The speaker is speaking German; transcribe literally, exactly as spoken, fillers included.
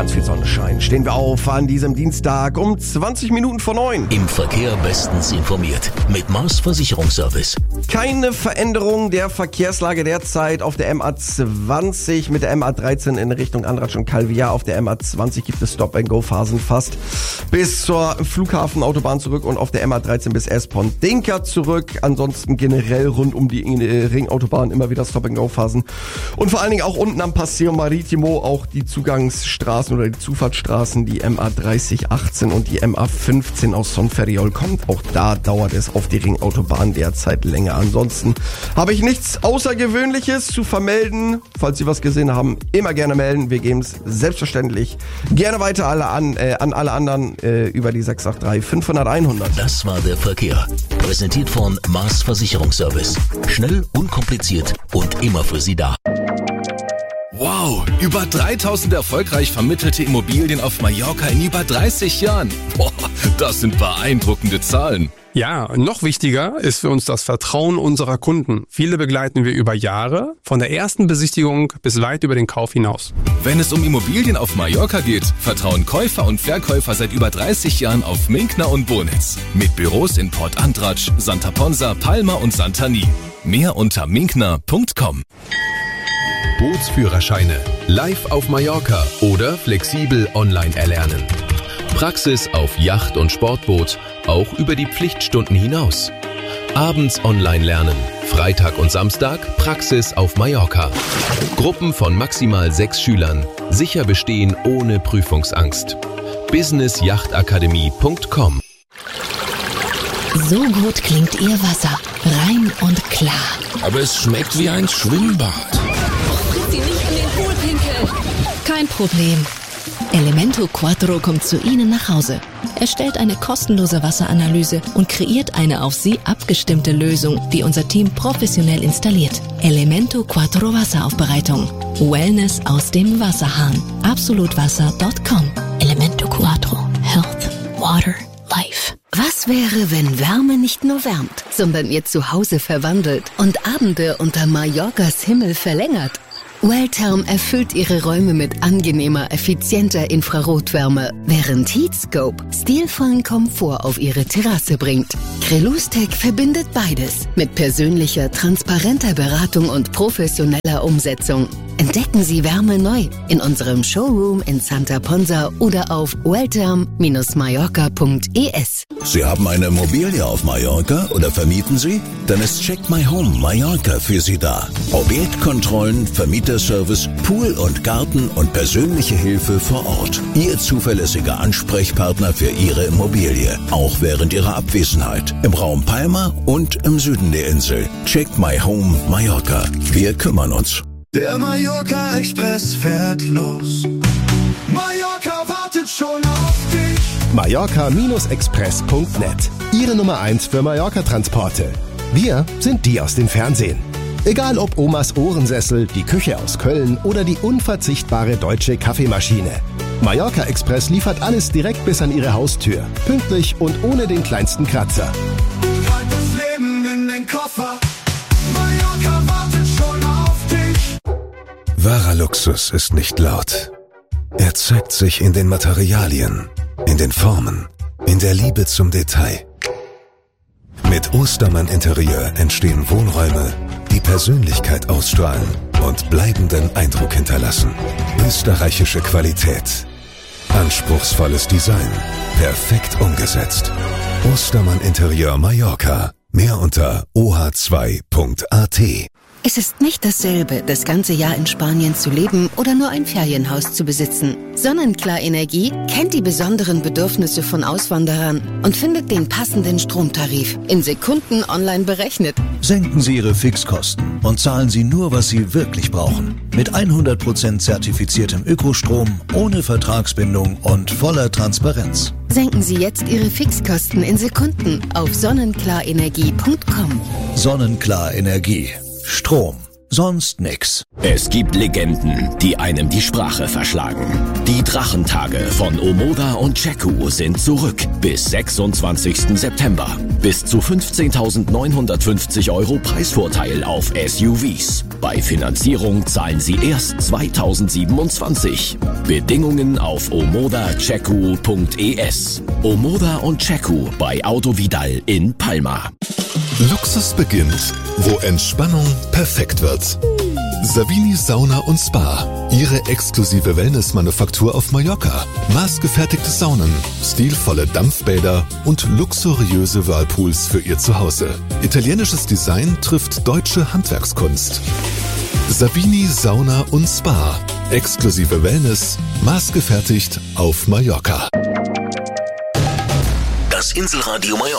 ganz viel Sonnenschein stehen wir auf an diesem Dienstag um zwanzig Minuten vor neun. Im Verkehr bestens informiert mit Mars Versicherungsservice. Keine Veränderung der Verkehrslage derzeit auf der M A zwanzig mit der M A dreizehn in Richtung Andratsch und Calvia. Auf der M A zwanzig gibt es Stop-and-Go-Phasen fast bis zur Flughafenautobahn zurück und auf der M A dreizehn bis Espont-Dinka zurück. Ansonsten generell rund um die Ringautobahn immer wieder Stop-and-Go-Phasen. Und vor allen Dingen auch unten am Paseo Maritimo auch die Zugangsstraßen oder die Zufahrtsstraßen, die M A dreißig achtzehn und die M A fünfzehn aus Sonferriol kommt. Auch da dauert es auf die Ringautobahn derzeit länger. Ansonsten habe ich nichts Außergewöhnliches zu vermelden. Falls Sie was gesehen haben, immer gerne melden. Wir geben es selbstverständlich gerne weiter alle an, äh, an alle anderen äh, über die sechs acht drei fünfhundert einhundert. Das war der Verkehr. Präsentiert von Mars Versicherungsservice. Schnell, unkompliziert und immer für Sie da. Wow, über dreitausend erfolgreich vermittelte Immobilien auf Mallorca in über dreißig Jahren. Boah, das sind beeindruckende Zahlen. Ja, noch wichtiger ist für uns das Vertrauen unserer Kunden. Viele begleiten wir über Jahre, von der ersten Besichtigung bis weit über den Kauf hinaus. Wenn es um Immobilien auf Mallorca geht, vertrauen Käufer und Verkäufer seit über dreißig Jahren auf Minkner und Bonitz. Mit Büros in Port Andratsch, Santa Ponsa, Palma und Santani. Mehr unter minkner punkt com. Bootsführerscheine live auf Mallorca oder flexibel online erlernen. Praxis auf Yacht und Sportboot, auch über die Pflichtstunden hinaus. Abends online lernen, Freitag und Samstag Praxis auf Mallorca. Gruppen von maximal sechs Schülern, sicher bestehen ohne Prüfungsangst. business yacht akademie punkt com. So gut klingt Ihr Wasser, rein und klar. Aber es schmeckt wie ein Schwimmbad. Sie nicht in den Pool pinkeln. Kein Problem. Elemento Quattro kommt zu Ihnen nach Hause. Er stellt eine kostenlose Wasseranalyse und kreiert eine auf Sie abgestimmte Lösung, die unser Team professionell installiert. Elemento Quattro Wasseraufbereitung. Wellness aus dem Wasserhahn. absolutwasser punkt com. Elemento Quattro. Health. Water. Life. Was wäre, wenn Wärme nicht nur wärmt, sondern Ihr Zuhause verwandelt und Abende unter Mallorcas Himmel verlängert? Welltherm erfüllt Ihre Räume mit angenehmer, effizienter Infrarotwärme, während Heatscope stilvollen Komfort auf Ihre Terrasse bringt. Crelustec verbindet beides mit persönlicher, transparenter Beratung und professioneller Umsetzung. Entdecken Sie Wärme neu in unserem Showroom in Santa Ponsa oder auf welltherm Bindestrich mallorca punkt e s. Sie haben eine Immobilie auf Mallorca oder vermieten Sie? Dann ist Check My Home Mallorca für Sie da. Objektkontrollen, Vermieterservice, Pool und Garten und persönliche Hilfe vor Ort. Ihr zuverlässiger Ansprechpartner für Ihre Immobilie, auch während Ihrer Abwesenheit. Im Raum Palma und im Süden der Insel. Check My Home Mallorca. Wir kümmern uns. Der Mallorca Express fährt los. Mallorca wartet schon auf dich. Mallorca Express punkt net. Ihre Nummer eins für Mallorca-Transporte. Wir sind die aus dem Fernsehen. Egal ob Omas Ohrensessel, die Küche aus Köln oder die unverzichtbare deutsche Kaffeemaschine. Mallorca Express liefert alles direkt bis an Ihre Haustür. Pünktlich und ohne den kleinsten Kratzer. Halt das Leben in den Koffer. Mallorca wartet schon auf dich. Wahrer Luxus ist nicht laut. Er zeigt sich in den Materialien, in den Formen, in der Liebe zum Detail. Mit Ostermann Interieur entstehen Wohnräume, die Persönlichkeit ausstrahlen und bleibenden Eindruck hinterlassen. Österreichische Qualität. Anspruchsvolles Design. Perfekt umgesetzt. Ostermann Interieur Mallorca. Mehr unter o h zwei punkt a t. Es ist nicht dasselbe, das ganze Jahr in Spanien zu leben oder nur ein Ferienhaus zu besitzen. Sonnenklar Energie kennt die besonderen Bedürfnisse von Auswanderern und findet den passenden Stromtarif in Sekunden online berechnet. Senken Sie Ihre Fixkosten und zahlen Sie nur, was Sie wirklich brauchen. Mit hundert Prozent zertifiziertem Ökostrom, ohne Vertragsbindung und voller Transparenz. Senken Sie jetzt Ihre Fixkosten in Sekunden auf sonnenklarenergie punkt com. Sonnenklar Energie. Strom. Sonst nix. Es gibt Legenden, die einem die Sprache verschlagen. Die Drachentage von Omoda und Ceku sind zurück bis sechsundzwanzigsten September. Bis zu fünfzehntausendneunhundertfünfzig Euro Preisvorteil auf S U Vs. Bei Finanzierung zahlen Sie erst zweitausendsiebenundzwanzig. Bedingungen auf omoda cheku punkt e s. Omoda und Cheku bei Auto Vidal in Palma. Luxus beginnt, wo Entspannung perfekt wird. Savini Sauna und Spa. Ihre exklusive Wellnessmanufaktur auf Mallorca. Maßgefertigte Saunen, stilvolle Dampfbäder und luxuriöse Whirlpools für Ihr Zuhause. Italienisches Design trifft deutsche Handwerkskunst. Savini Sauna und Spa. Exklusive Wellness, maßgefertigt auf Mallorca. Das Inselradio Mallorca.